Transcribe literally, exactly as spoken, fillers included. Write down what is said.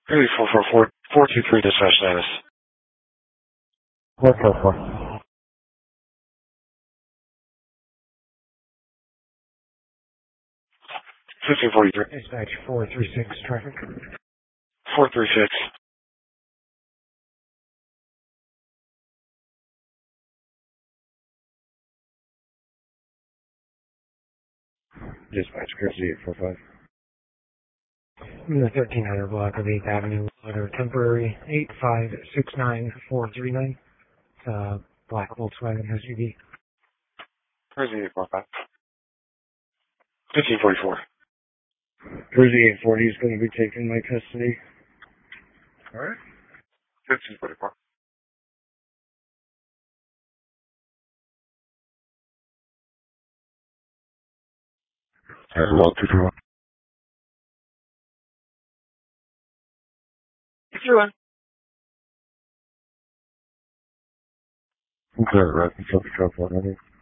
Cruise four four four, four two three dispatch status. four four four. fifteen forty-three. Dispatch four three six traffic. four three six. Dispatch courtesy eight four five. In the thirteen hundred block of eighth Avenue, letter temporary eight five six nine four three nine. Uh, black Volkswagen S U V. Cruise eight four five. fifteen forty-four. Cruising eight forty is going to be taken my custody. Alright. fifteen forty-four. Hello, two two one. two one. Okay, right, control control four hundred.